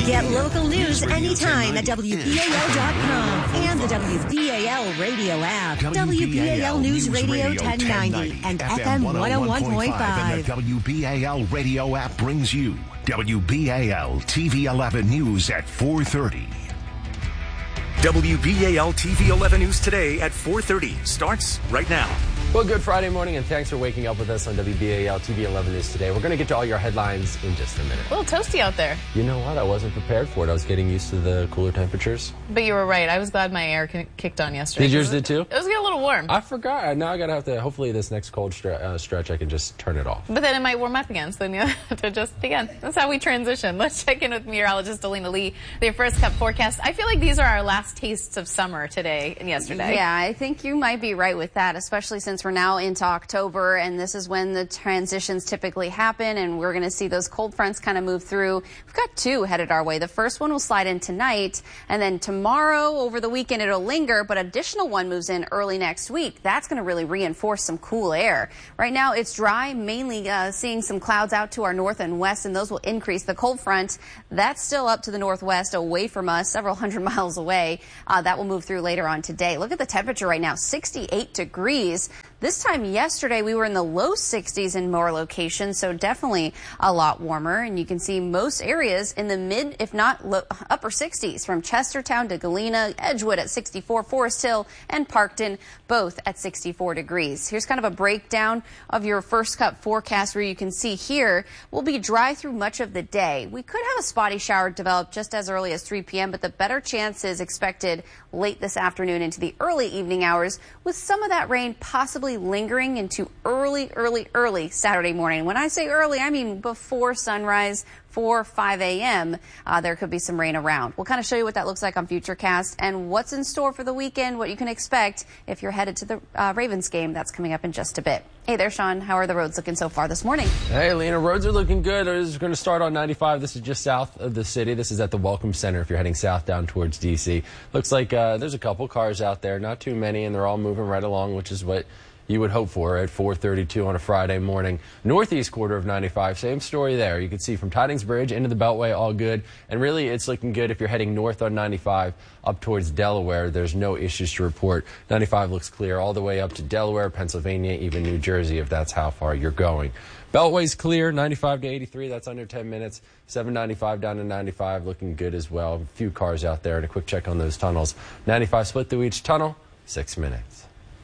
Get local news anytime at WPAL.com and the WPAL radio app. WPAL News Radio 1090 and FM 101.5. And the WPAL radio app brings you WPAL TV 11 News at 4:30. WPAL TV 11 News today at 4:30 starts right now. Well, good Friday morning, and thanks for waking up with us on WPAL TV 11 News today. We're going to get to all your headlines in just a minute. A little toasty out there. You know what? I wasn't prepared for it. I was getting used to the cooler temperatures. But you were right. I was glad my air kicked on yesterday. Did yours did too? It was getting a little warm. I forgot. Now I got to have to, hopefully this next cold stretch, I can just turn it off. But then it might warm up again, so then you have to adjust again. That's how we transition. Let's check in with meteorologist Alina Lee. Their first cup forecast. I feel like these are our last tastes of summer today and yesterday. Yeah, I think you might be right with that, especially since we're now into October, and this is when the transitions typically happen, and we're going to see those cold fronts kind of move through. We've got two headed our way. The first one will slide in tonight, and then tomorrow over the weekend it'll linger, but additional one moves in early next week. That's going to really reinforce some cool air. Right now it's dry, mainly seeing some clouds out to our north and west, and those will increase. The cold front, that's still up to the northwest, away from us, several hundred miles away. That will move through later on today. Look at the temperature right now, 68 degrees. This time yesterday, we were in the low 60s in more locations, so definitely a lot warmer. And you can see most areas in the mid, if not upper 60s, from Chestertown to Galena, Edgewood at 64, Forest Hill and Parkton, both at 64 degrees. Here's kind of a breakdown of your first cup forecast, where you can see here will be dry through much of the day. We could have a spotty shower develop just as early as 3 p.m., but the better chance is expected late this afternoon into the early evening hours, with some of that rain possibly lingering into early Saturday morning. When I say early, I mean before sunrise, 4 or 5 a.m. There could be some rain around. We'll kind of show you what that looks like on Futurecast and what's in store for the weekend, what you can expect if you're headed to the Ravens game. That's coming up in just a bit. Hey there, Sean. How are the roads looking so far this morning? Hey, Lena, roads are looking good. We're going to start on 95. This is just south of the city. This is at the Welcome Center if you're heading south down towards D.C. Looks like there's a couple cars out there, not too many, and they're all moving right along, which is what you would hope for at 4:32 on a Friday morning. Northeast quarter of 95, same story there. You can see from Tidings Bridge into the Beltway, all good. And really, it's looking good if you're heading north on 95 up towards Delaware. There's no issues to report. 95 looks clear all the way up to Delaware, Pennsylvania, even New Jersey, if that's how far you're going. Beltway's clear, 95 to 83. That's under 10 minutes. 795 down to 95, looking good as well. A few cars out there, and a quick check on those tunnels. 95 split through each tunnel, 6 minutes.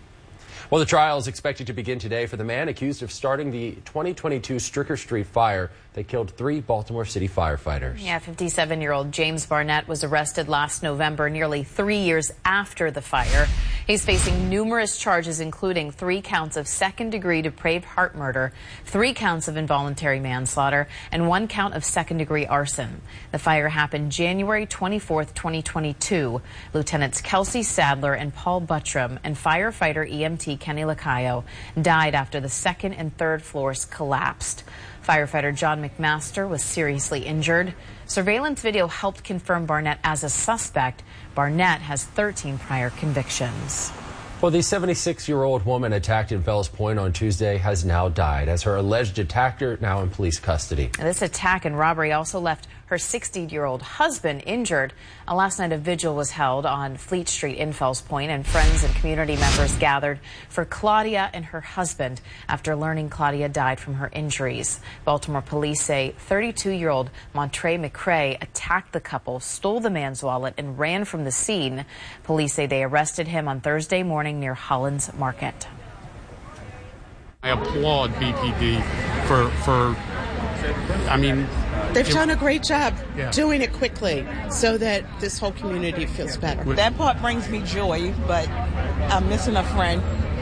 Well, the trial is expected to begin today for the man accused of starting the 2022 Stricker Street fire that killed 3 Baltimore City firefighters. Yeah, 57-year-old James Barnett was arrested last November, nearly 3 years after the fire. He's facing numerous charges, including 3 counts of second-degree depraved heart murder, 3 counts of involuntary manslaughter, and 1 count of second-degree arson. The fire happened January 24th, 2022. Lieutenants Kelsey Sadler and Paul Buttram and firefighter EMT Kenny Lacayo died after the 2nd and 3rd floors collapsed. Firefighter John McMaster was seriously injured. Surveillance video helped confirm Barnett as a suspect. Barnett has 13 prior convictions. Well, the 76-year-old woman attacked in Fells Point on Tuesday has now died, as her alleged attacker now in police custody. And this attack and robbery also left her 60-year-old husband injured. Last night, a vigil was held on Fleet Street in Fells Point, and friends and community members gathered for Claudia and her husband after learning Claudia died from her injuries. Baltimore police say 32-year-old Montre McCrae attacked the couple, stole the man's wallet, and ran from the scene. Police say they arrested him on Thursday morning near Hollins Market. I applaud BPD for they've done a great job doing it quickly so that this whole community feels better. That part brings me joy, but I'm missing a friend.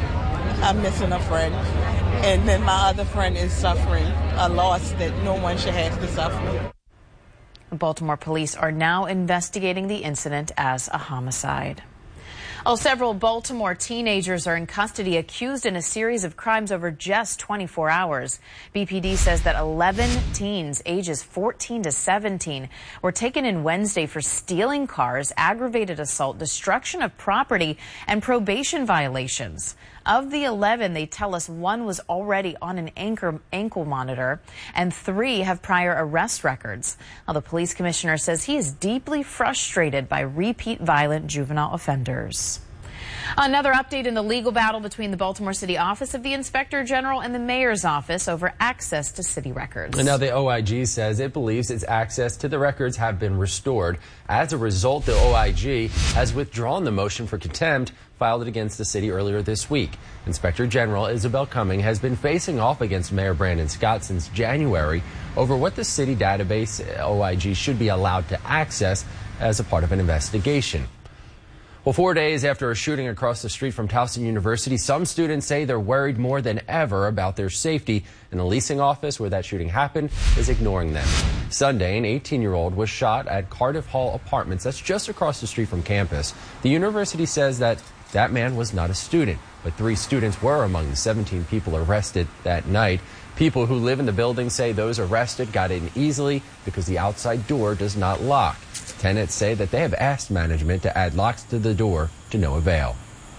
And then my other friend is suffering a loss that no one should have to suffer. Baltimore police are now investigating the incident as a homicide. Several Baltimore teenagers are in custody accused in a series of crimes over just 24 hours. BPD says that 11 teens ages 14 to 17 were taken in Wednesday for stealing cars, aggravated assault, destruction of property, and probation violations. Of the 11, they tell us one was already on an ankle monitor and 3 have prior arrest records. Now, the police commissioner says he is deeply frustrated by repeat violent juvenile offenders. Another update in the legal battle between the Baltimore City Office of the Inspector General and the Mayor's Office over access to city records. And now the OIG says it believes its access to the records have been restored. As a result, the OIG has withdrawn the motion for contempt filed against the city earlier this week. Inspector General Isabel Cumming has been facing off against Mayor Brandon Scott since January over what the city database OIG should be allowed to access as a part of an investigation. Well, 4 days after a shooting across the street from Towson University, some students say they're worried more than ever about their safety, and the leasing office where that shooting happened is ignoring them. Sunday, an 18-year-old was shot at Cardiff Hall Apartments. That's just across the street from campus. The university says that man was not a student, but 3 students were among the 17 people arrested that night. People who live in the building say those arrested got in easily because the outside door does not lock. Tenants say that they have asked management to add locks to the door to no avail.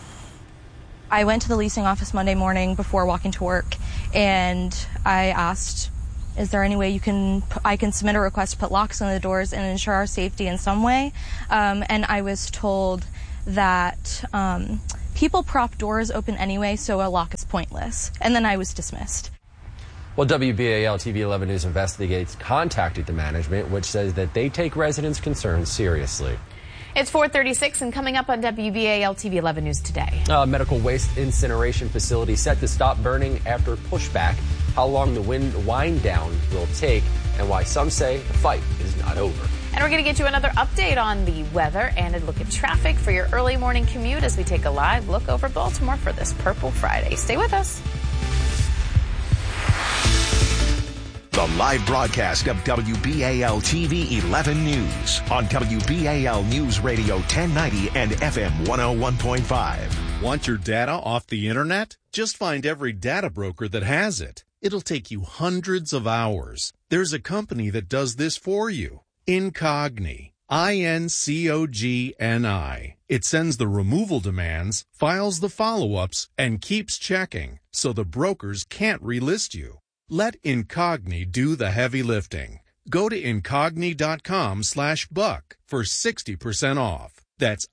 I went to the leasing office Monday morning before walking to work, and I asked, is there any way I can submit a request to put locks on the doors and ensure our safety in some way? And I was told that people prop doors open anyway, so a lock is pointless. And then I was dismissed. Well, WBAL TV 11 News Investigates contacted the management, which says that they take residents' concerns seriously. It's 4:36 and coming up on WBAL TV 11 News today. A medical waste incineration facility set to stop burning after pushback. How long the wind down will take and why some say the fight is not over. And we're going to get you another update on the weather and a look at traffic for your early morning commute as we take a live look over Baltimore for this Purple Friday. Stay with us. The live broadcast of WBAL TV 11 News on WBAL News Radio 1090 and FM 101.5. Want your data off the internet? Just find every data broker that has it. It'll take you hundreds of hours. There's a company that does this for you. Incogni. INCOGNI. It sends the removal demands, files the follow-ups, and keeps checking, so the brokers can't relist you. Let Incogni do the heavy lifting. Go to incogni.com/buck for 60% off. That's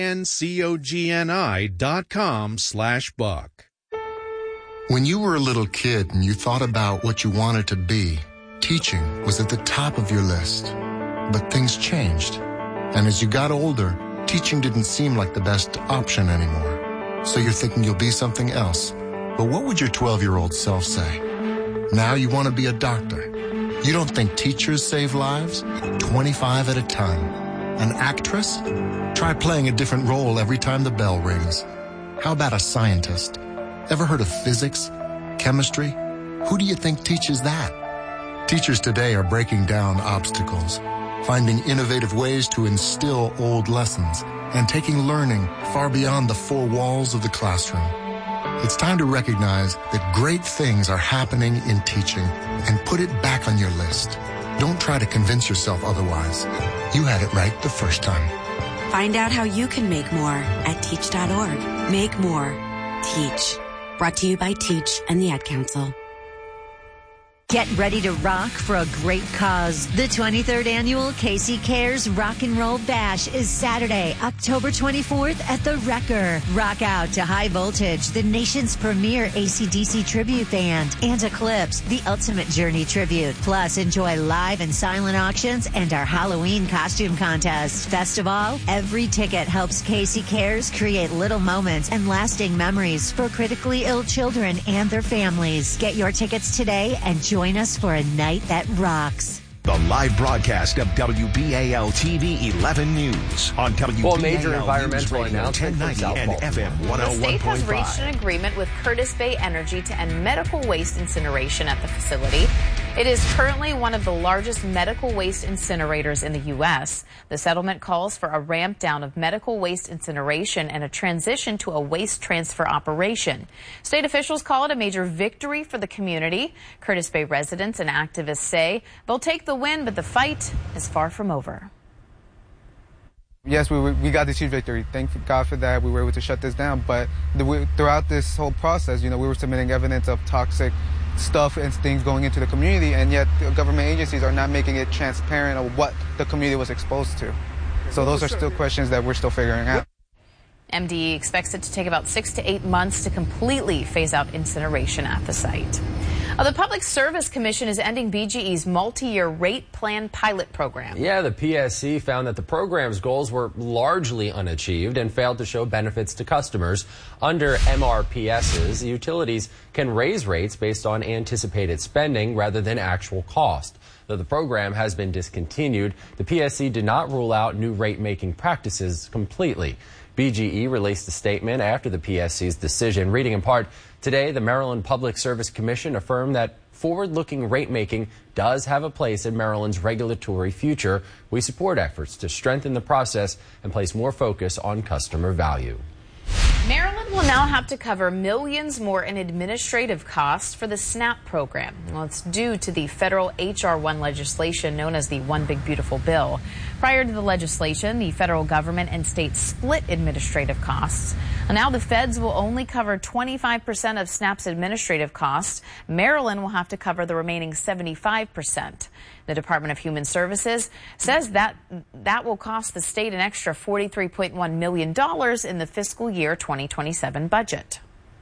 INCOGNI.com/buck. When you were a little kid and you thought about what you wanted to be, teaching was at the top of your list. But things changed. And as you got older, teaching didn't seem like the best option anymore. So you're thinking you'll be something else. But what would your 12-year-old self say? Now you want to be a doctor. You don't think teachers save lives? 25 at a time. An actress? Try playing a different role every time the bell rings. How about a scientist? Ever heard of physics? Chemistry? Who do you think teaches that? Teachers today are breaking down obstacles, finding innovative ways to instill old lessons, and taking learning far beyond the 4 walls of the classroom. It's time to recognize that great things are happening in teaching and put it back on your list. Don't try to convince yourself otherwise. You had it right the first time. Find out how you can make more at teach.org. Make more. Teach. Brought to you by Teach and the Ad Council. Get ready to rock for a great cause. The 23rd annual Casey Cares Rock and Roll Bash is Saturday, October 24th at the Wrecker. Rock out to High Voltage, the nation's premier AC/DC tribute band, and Eclipse, the Ultimate Journey tribute. Plus, enjoy live and silent auctions and our Halloween costume contest. Best of all, every ticket helps Casey Cares create little moments and lasting memories for critically ill children and their families. Get your tickets today and join us for a night that rocks. The live broadcast of WBAL TV 11 News on WBAL Well, major environmental News Radio announcement 1090 and FM 101.5. The state has reached an agreement with Curtis Bay Energy to end medical waste incineration at the facility. It is currently one of the largest medical waste incinerators in the U.S. The settlement calls for a ramp down of medical waste incineration and a transition to a waste transfer operation. State officials call it a major victory for the community. Curtis Bay residents and activists say they'll take the win, but the fight is far from over. Yes, we got this huge victory. Thank God for that. We were able to shut this down. But throughout this whole process, we were submitting evidence of toxic stuff and things going into the community, and yet the government agencies are not making it transparent of what the community was exposed to. So those are still questions that we're still figuring out. MDE expects it to take about 6 to 8 months to completely phase out incineration at the site. The Public Service Commission is ending BGE's multi-year rate plan pilot program. Yeah, the PSC found that the program's goals were largely unachieved and failed to show benefits to customers. Under MRPSs, utilities can raise rates based on anticipated spending rather than actual cost. Though the program has been discontinued, the PSC did not rule out new rate-making practices completely. BGE released a statement after the PSC's decision. Reading in part, today the Maryland Public Service Commission affirmed that forward-looking rate-making does have a place in Maryland's regulatory future. We support efforts to strengthen the process and place more focus on customer value. Maryland will now have to cover millions more in administrative costs for the SNAP program. Well, it's due to the federal H.R. 1 legislation known as the One Big Beautiful Bill. Prior to the legislation, the federal government and states split administrative costs. Now the feds will only cover 25% of SNAP's administrative costs. Maryland will have to cover the remaining 75%. The Department of Human Services says that will cost the state an extra $43.1 million in the fiscal year 2027 budget.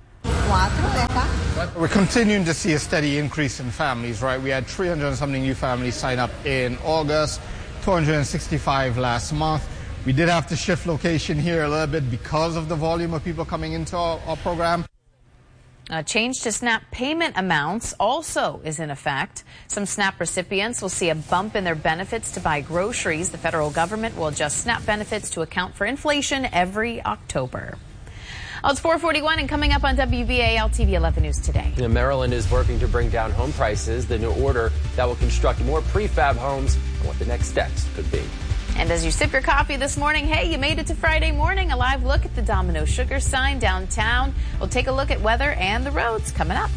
We're continuing to see a steady increase in families, right? We had 300 and something new families sign up in August, 265 last month. We did have to shift location here a little bit because of the volume of people coming into our program. A change to SNAP payment amounts also is in effect. Some SNAP recipients will see a bump in their benefits to buy groceries. The federal government will adjust SNAP benefits to account for inflation every October. It's 4:41 and coming up on WBAL TV 11 News today. Maryland is working to bring down home prices, the new order that will construct more prefab homes, and what the next steps could be. And as you sip your coffee this morning, hey, you made it to Friday morning. A live look at the Domino Sugar sign downtown. We'll take a look at weather and the roads coming up.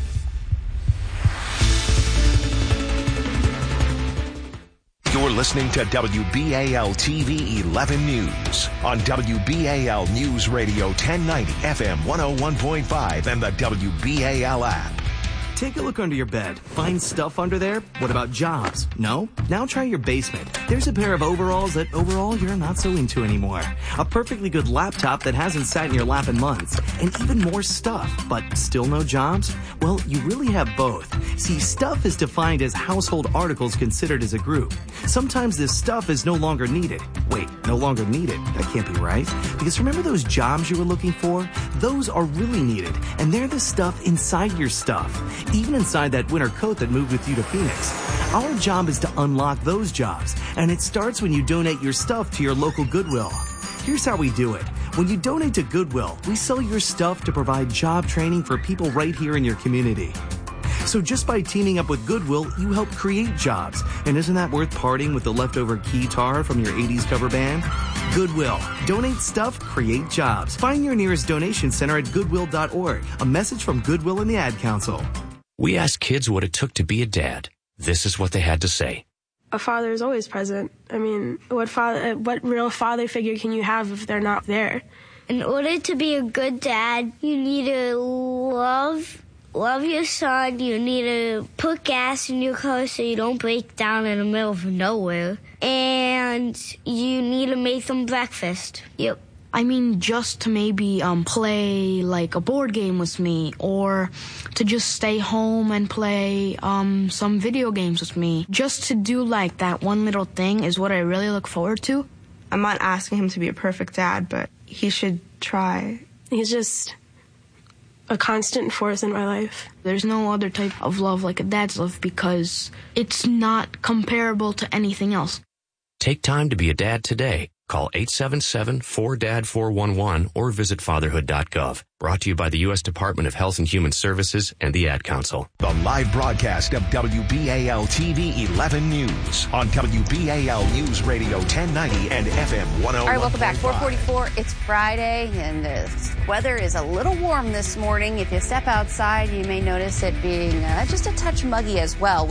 You're listening to WBAL TV 11 News on WBAL News Radio 1090 FM 101.5 and the WBAL app. Take a look under your bed. Find stuff under there? What about jobs? No? Now try your basement. There's a pair of overalls that overall you're not so into anymore. A perfectly good laptop that hasn't sat in your lap in months. And even more stuff, but still no jobs? Well, you really have both. See, stuff is defined as household articles considered as a group. Sometimes this stuff is no longer needed. Wait, no longer needed? That can't be right. Because remember those jobs you were looking for? Those are really needed. And they're the stuff inside your stuff. Even inside that winter coat that moved with you to Phoenix. Our job is to unlock those jobs, and it starts when you donate your stuff to your local Goodwill. Here's how we do it. When you donate to Goodwill, we sell your stuff to provide job training for people right here in your community. So just by teaming up with Goodwill, you help create jobs. And isn't that worth parting with the leftover keytar from your 80s cover band? Goodwill. Donate stuff, create jobs. Find your nearest donation center at goodwill.org. A message from Goodwill and the Ad Council. We asked kids what it took to be a dad. This is what they had to say. A father is always present. I mean, what real father figure can you have if they're not there? In order to be a good dad, you need to love your son. You need to put gas in your car so you don't break down in the middle of nowhere. And you need to make them breakfast. Yep. I mean, just to maybe play like a board game with me, or to just stay home and play some video games with me. Just to do like that one little thing is what I really look forward to. I'm not asking him to be a perfect dad, but he should try. He's just a constant force in my life. There's no other type of love like a dad's love because it's not comparable to anything else. Take time to be a dad today. Call 877-4DAD-411 or visit fatherhood.gov. Brought to you by the U.S. Department of Health and Human Services and the Ad Council. The live broadcast of WBAL TV 11 News on WBAL News Radio 1090 and FM 101.5. All right, welcome back. 4:44. It's Friday, and the weather is a little warm this morning. If you step outside, you may notice it being just a touch muggy as well, with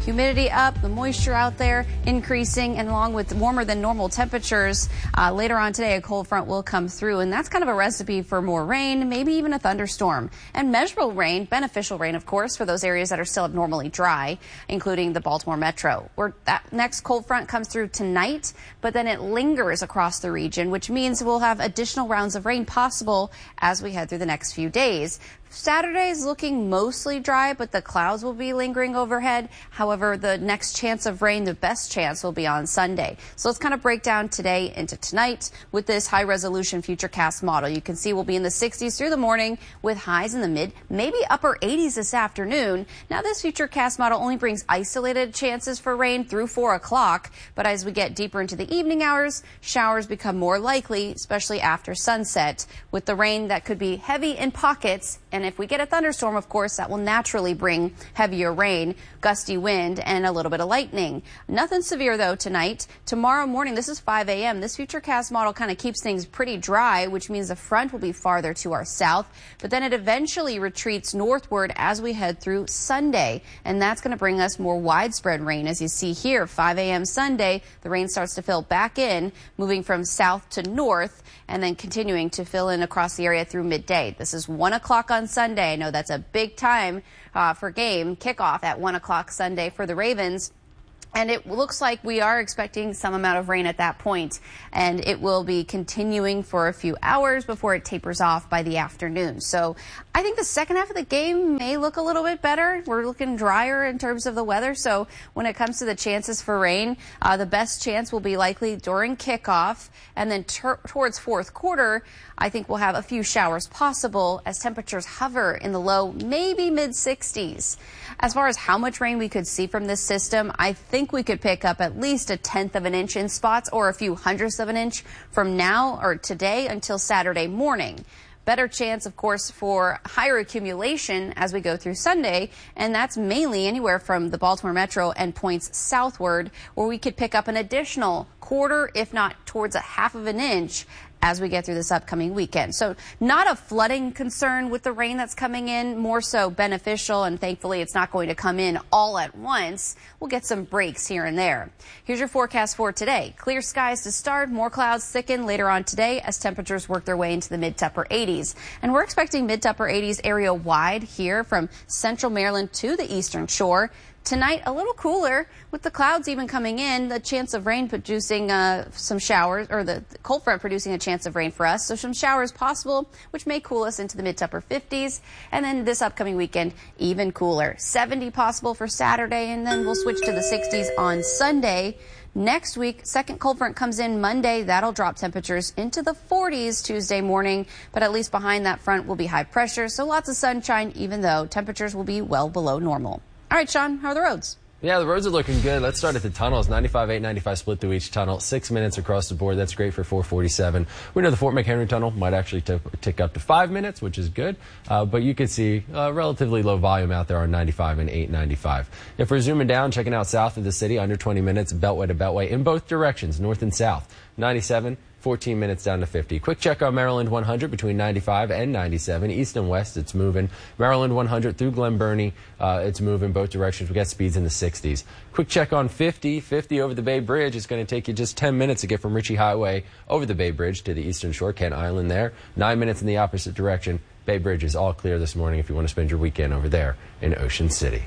humidity up, the moisture out there increasing, and along with warmer than normal temperatures, later on today a cold front will come through, and that's kind of a recipe for more rain, maybe even a thunderstorm. And measurable rain, beneficial rain, of course, for those areas that are still abnormally dry, including the Baltimore metro, where that next cold front comes through tonight, but then it lingers across the region, which means we'll have additional rounds of rain possible as we head through the next few days. Saturday is looking mostly dry, but the clouds will be lingering overhead. However, the next chance of rain, the best chance, will be on Sunday. So let's kind of break down today into tonight with this high-resolution Futurecast model. You can see we'll be in the 60s through the morning with highs in the mid, maybe upper 80s this afternoon. Now, this Futurecast model only brings isolated chances for rain through 4 o'clock, but as we get deeper into the evening hours, showers become more likely, especially after sunset, with the rain that could be heavy in pockets. And if we get a thunderstorm, of course, that will naturally bring heavier rain, gusty wind, and a little bit of lightning. Nothing severe, though, tonight. Tomorrow morning, this is 5 a.m., this Futurecast model kind of keeps things pretty dry, which means the front will be farther to our south, but then it eventually retreats northward as we head through Sunday, and that's going to bring us more widespread rain. As you see here, 5 a.m. Sunday, the rain starts to fill back in, moving from south to north, and then continuing to fill in across the area through midday. This is 1 o'clock on Sunday. I know that's a big time for game kickoff at 1 o'clock Sunday for the Ravens. And it looks like we are expecting some amount of rain at that point, and it will be continuing for a few hours before it tapers off by the afternoon. So I think the second half of the game may look a little bit better. We're looking drier in terms of the weather. So when it comes to the chances for rain, the best chance will be likely during kickoff, and then towards fourth quarter, I think we'll have a few showers possible as temperatures hover in the low, maybe mid-60s. As far as how much rain we could see from this system, I think we could pick up at least a tenth of an inch in spots or a few hundredths of an inch from now or today until Saturday morning. Better chance, of course, for higher accumulation as we go through Sunday, and that's mainly anywhere from the Baltimore metro and points southward, where we could pick up an additional quarter, if not towards a half of an inch, as we get through this upcoming weekend. So not a flooding concern with the rain that's coming in, more so beneficial, and thankfully it's not going to come in all at once. We'll get some breaks here and there. Here's your forecast for today. Clear skies to start, more clouds thicken later on today as temperatures work their way into the mid to upper 80s. And we're expecting mid to upper 80s area wide here from central Maryland to the eastern shore. Tonight, a little cooler with the clouds even coming in, the chance of rain producing some showers, or the cold front producing a chance of rain for us. So some showers possible, which may cool us into the mid to upper 50s. And then this upcoming weekend, even cooler. 70 possible for Saturday, and then we'll switch to the 60s on Sunday. Next week, second cold front comes in Monday. That'll drop temperatures into the 40s Tuesday morning, but at least behind that front will be high pressure, so lots of sunshine, even though temperatures will be well below normal. All right, Sean, how are the roads? Yeah, the roads are looking good. Let's start at the tunnels. 95, 95 split through each tunnel. 6 minutes across the board. That's great for 447. We know the Fort McHenry tunnel might actually tick up to 5 minutes, which is good. But you can see relatively low volume out there on 95 and 895. If we're zooming down, checking out south of the city, under 20 minutes, beltway to beltway in both directions, north and south. 97. 14 minutes down to 50. Quick check on Maryland 100 between 95 and 97. East and west, it's moving. Maryland 100 through Glen Burnie, it's moving both directions. We got speeds in the 60s. Quick check on 50. 50 over the Bay Bridge. It's going to take you just 10 minutes to get from Ritchie Highway over the Bay Bridge to the eastern shore, Kent Island there. 9 minutes in the opposite direction. Bay Bridge is all clear this morning if you want to spend your weekend over there in Ocean City.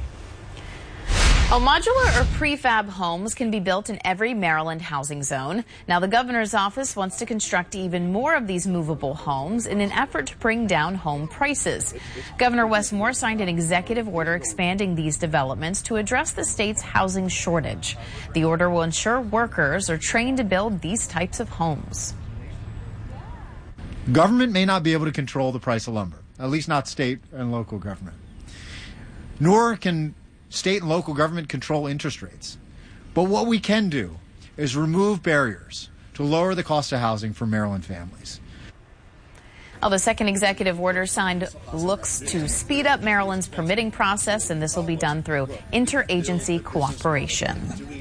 Well, modular or prefab homes can be built in every Maryland housing zone. Now, the governor's office wants to construct even more of these movable homes in an effort to bring down home prices. Governor Wes Moore signed an executive order expanding these developments to address the state's housing shortage. The order will ensure workers are trained to build these types of homes. Government may not be able to control the price of lumber, at least not state and local government. Nor can state and local government control interest rates. But what we can do is remove barriers to lower the cost of housing for Maryland families. Well, the second executive order signed looks to speed up Maryland's permitting process, and this will be done through interagency cooperation.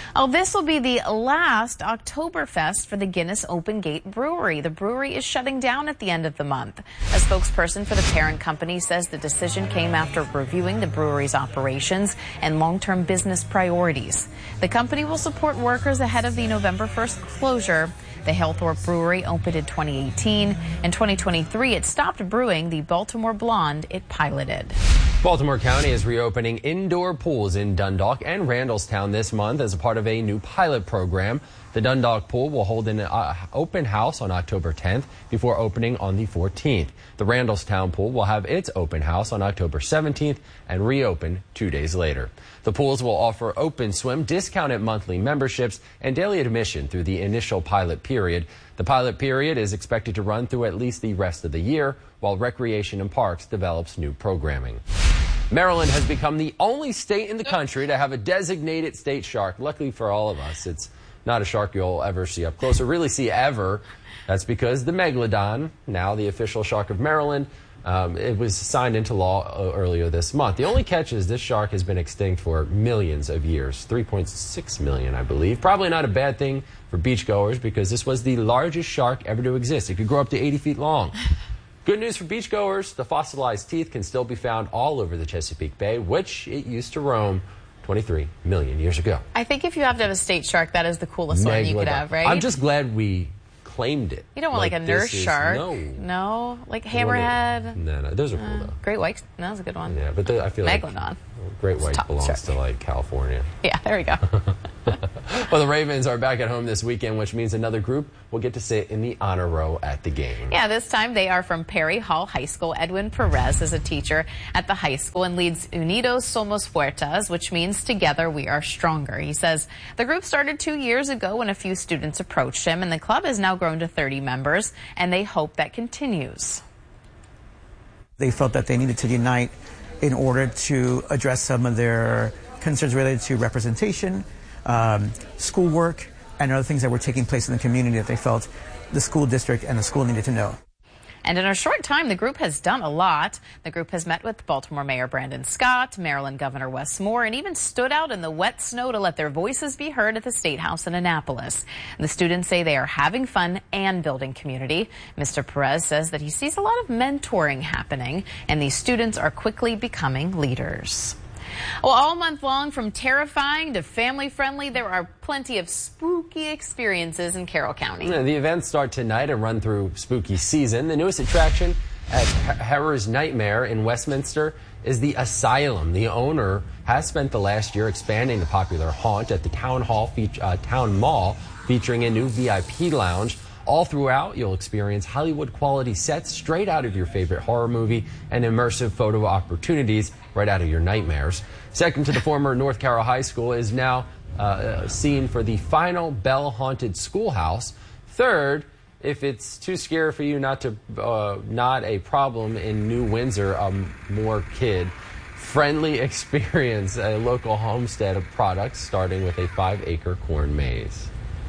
Oh, this will be the last Oktoberfest for the Guinness Open Gate Brewery. The brewery is shutting down at the end of the month. A spokesperson for the parent company says the decision came after reviewing the brewery's operations and long-term business priorities. The company will support workers ahead of the November 1st closure. The Hillthorpe Brewery opened in 2018. In 2023, it stopped brewing the Baltimore Blonde it piloted. Baltimore County is reopening indoor pools in Dundalk and Randallstown this month as a part of a new pilot program. The Dundalk pool will hold an open house on October 10th before opening on the 14th. The Randallstown pool will have its open house on October 17th and reopen 2 days later. The pools will offer open swim, discounted monthly memberships, and daily admission through the initial pilot period. The pilot period is expected to run through at least the rest of the year, while Recreation and Parks develops new programming. Maryland has become the only state in the country to have a designated state shark. Luckily for all of us, it's not a shark you'll ever see up close or really see ever. That's because the Megalodon, now the official shark of Maryland, it was signed into law earlier this month. The only catch is this shark has been extinct for millions of years, 3.6 million, I believe. Probably not a bad thing for beachgoers because this was the largest shark ever to exist. It could grow up to 80 feet long. Good news for beachgoers, the fossilized teeth can still be found all over the Chesapeake Bay, which it used to roam 23 million years ago. I think if you have to have a state shark, that is the coolest one you could have, right? I'm just glad we claimed it. You don't want like a nurse shark. No, like hammerhead. No, those are cool though. Great white, that was a good one. Yeah, but I feel Megalodon. like great white belongs to like California. Yeah, there we go. Well, the Ravens are back at home this weekend, which means another group will get to sit in the honor row at the game. Yeah, this time they are from Perry Hall High School. Edwin Perez is a teacher at the high school and leads Unidos Somos Fuertes, which means together we are stronger. He says the group started 2 years ago when a few students approached him, and the club has now grown to 30 members, and they hope that continues. They felt that they needed to unite in order to address some of their concerns related to representation, schoolwork, and other things that were taking place in the community that they felt the school district and the school needed to know. And in a short time, the group has done a lot. The group has met with Baltimore Mayor Brandon Scott, Maryland Governor Wes Moore, and even stood out in the wet snow to let their voices be heard at the State House in Annapolis. The students say they are having fun and building community. Mr. Perez says that he sees a lot of mentoring happening, and these students are quickly becoming leaders. Well, all month long, from terrifying to family-friendly, there are plenty of spooky experiences in Carroll County. Yeah, the events start tonight and run through spooky season. The newest attraction at Harrah's Nightmare in Westminster is the Asylum. The owner has spent the last year expanding the popular haunt at the Town Mall, featuring a new VIP lounge. All throughout, you'll experience Hollywood-quality sets straight out of your favorite horror movie and immersive photo opportunities right out of your nightmares. Second to the former North Carroll High School is now seen for the final bell-haunted schoolhouse. Third, if it's too scary for you not a problem in New Windsor, a more kid-friendly experience, a local homestead of products starting with a 5-acre corn maze.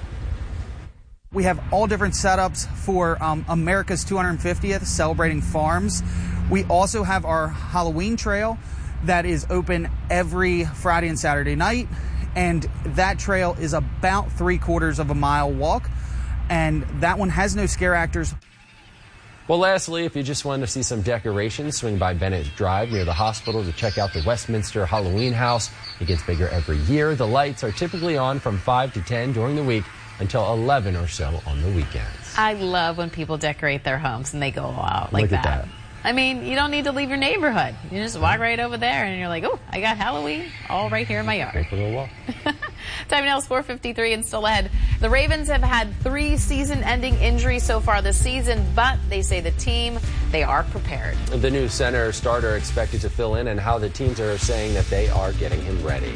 We have all different setups for America's 250th, celebrating farms. We also have our Halloween trail that is open every Friday and Saturday night. And that trail is about 3/4 of a mile walk. And that one has no scare actors. Well, lastly, if you just want to see some decorations, swing by Bennett Drive near the hospital to check out the Westminster Halloween House. It gets bigger every year. The lights are typically on from 5 to 10 during the week until 11 or so on the weekends. I love when people decorate their homes and they go all out like Look at that. I mean, you don't need to leave your neighborhood. You just walk right over there and you're like, oh, I got Halloween all right here in my yard. Take a little walk. Time now is 4:53 and still ahead. The Ravens have had 3 season-ending injuries so far this season, but they say the team, they are prepared. The new center starter expected to fill in and how the teams are saying that they are getting him ready.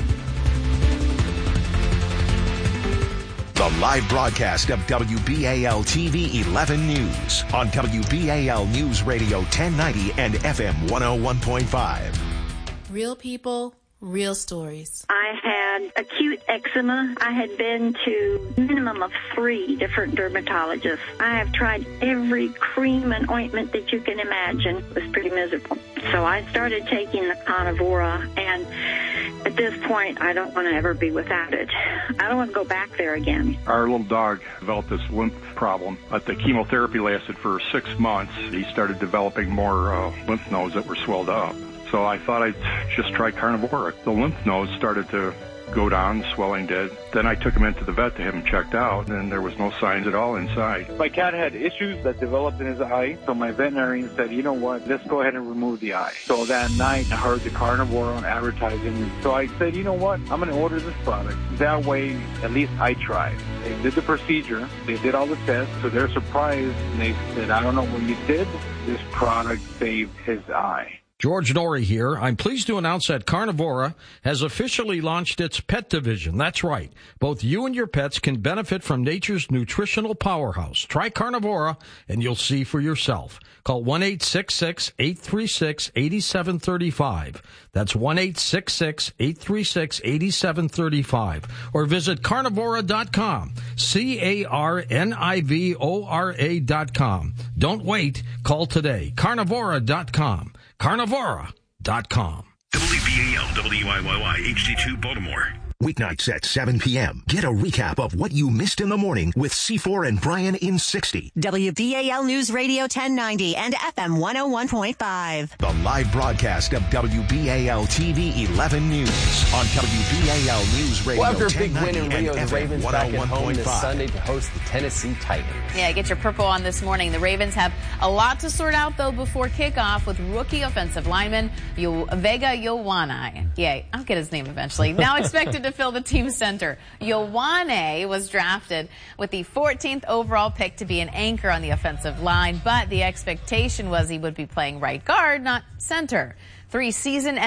The live broadcast of WBAL TV 11 News on WBAL News Radio 1090 and FM 101.5. Real people, real stories. I had acute eczema. I had been to a minimum of 3 different dermatologists. I have tried every cream and ointment that you can imagine. It was pretty miserable. So I started taking the Carnivora, and at this point, I don't want to ever be without it. I don't want to go back there again. Our little dog developed this lymph problem, but the chemotherapy lasted for 6 months. He started developing more lymph nodes that were swelled up. So I thought I'd just try Carnivora. The lymph nodes started to go down, the swelling did. Then I took him into the vet to have him checked out, and there was no signs at all inside. My cat had issues that developed in his eye, so my veterinarian said, you know what, let's go ahead and remove the eye. So that night, I heard the Carnivora on advertising, so I said, you know what, I'm going to order this product. That way, at least I tried. They did the procedure, they did all the tests, to their surprise, they said, I don't know what you did, this product saved his eye. George Norrie here. I'm pleased to announce that Carnivora has officially launched its pet division. That's right. Both you and your pets can benefit from nature's nutritional powerhouse. Try Carnivora and you'll see for yourself. Call 1-866-836-8735. That's 1-866-836-8735. Or visit Carnivora.com. Carnivora.com. Don't wait. Call today. Carnivora.com. Carnivora.com. WBAL, WIYY, HD2 Baltimore. Weeknights at 7 p.m. Get a recap of what you missed in the morning with C4 and Brian in 60. WBAL News Radio 1090 and FM 101.5. The live broadcast of WBAL TV 11 News on WBAL News Radio. Well, after a big win in Rio, the Ravens back at home this 101.5. Sunday to host the Tennessee Titans. Yeah, get your purple on this morning. The Ravens have a lot to sort out, though, before kickoff with rookie offensive lineman Vega Ioane. Yeah, I'll get his name eventually. Now expected to fill the team center. Ioane was drafted with the 14th overall pick to be an anchor on the offensive line, but the expectation was he would be playing right guard, not center. 3 season